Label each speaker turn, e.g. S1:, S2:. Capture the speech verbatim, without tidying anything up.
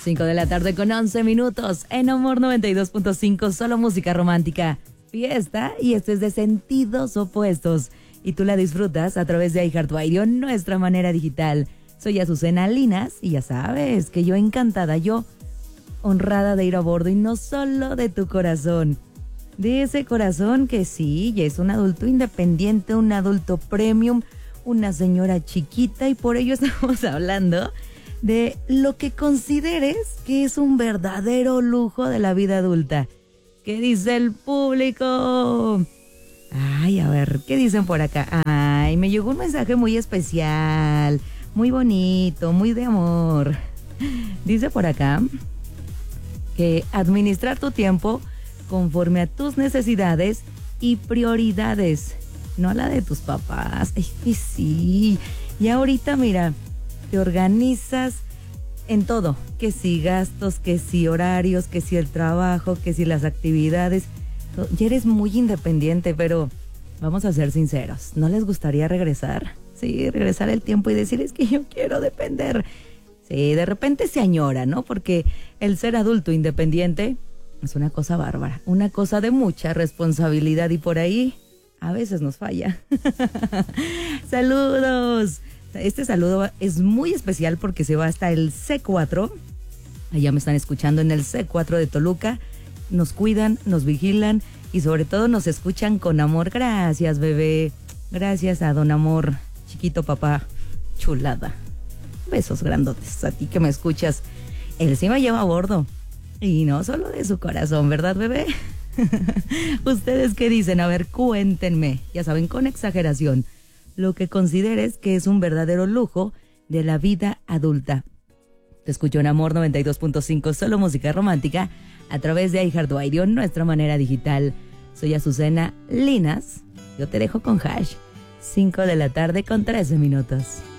S1: cinco de la tarde con once minutos en Amor noventa y dos punto cinco, solo música romántica, fiesta, y esto es de sentidos opuestos. Y tú la disfrutas a través de iHeartRadio, nuestra manera digital. Soy Azucena Linas y ya sabes que yo encantada, yo honrada de ir a bordo y no solo de tu corazón. De ese corazón que sí, ya es un adulto independiente, un adulto premium, una señora chiquita, y por ello estamos hablando de lo que consideres que es un verdadero lujo de la vida adulta. ¿Qué dice el público? Ay, a ver, ¿qué dicen por acá? Ay, me llegó un mensaje muy especial, muy bonito, muy de amor. Dice por acá que administrar tu tiempo conforme a tus necesidades y prioridades, no a la de tus papás. Ay, que sí. Y ahorita, mira, te organizas en todo, que si gastos, que si horarios, que si el trabajo, que si las actividades. Ya eres muy independiente, pero vamos a ser sinceros, ¿no les gustaría regresar? Sí, regresar el tiempo y decir, es que yo quiero depender. Sí, de repente se añora, ¿no? Porque el ser adulto independiente es una cosa bárbara, una cosa de mucha responsabilidad, y por ahí a veces nos falla. ¡Saludos! Este saludo es muy especial porque se va hasta el C cuatro. Allá me están escuchando en el C cuatro de Toluca. Nos cuidan, nos vigilan y sobre todo nos escuchan con amor. Gracias, bebé. Gracias a don Amor, chiquito papá, chulada. Besos grandotes a ti que me escuchas. Él sí me lleva a bordo. Y no solo de su corazón, ¿verdad, bebé? ¿Ustedes qué dicen? A ver, cuéntenme. Ya saben, con exageración, lo que consideres que es un verdadero lujo de la vida adulta. Te escucho en Amor noventa y dos punto cinco, solo música romántica, a través de iHeartRadio, nuestra manera digital. Soy Azucena Linas. Yo te dejo con Hash. cinco de la tarde con trece minutos.